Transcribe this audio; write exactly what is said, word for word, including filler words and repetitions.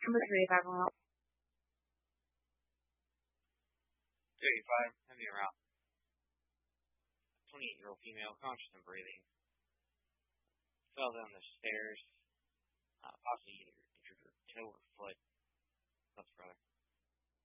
Number three, if I want. thirty-five, heavy around. twenty-eight-year-old female, conscious and breathing. Fell down the stairs. Uh, possibly injured her toe or foot. That's brother.